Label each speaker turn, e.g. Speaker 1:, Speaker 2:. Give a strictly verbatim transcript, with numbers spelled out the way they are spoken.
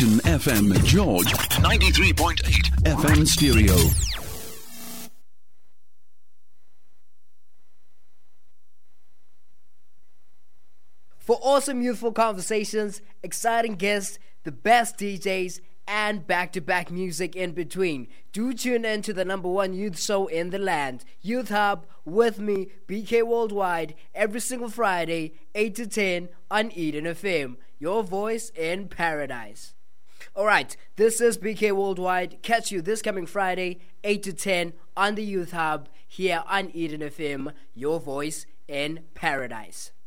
Speaker 1: Eden F M George, ninety-three point eight F M stereo.
Speaker 2: For awesome youthful conversations, exciting guests, the best D Js, and back-to-back music in between, do tune in to the number one youth show in the land, Youth Hub, with me, B K Worldwide, every single Friday, eight to ten on Eden F M, your voice in paradise. Alright, this is B K Worldwide. Catch you this coming Friday, eight to ten on the Youth Hub, here on Eden F M, your voice in paradise.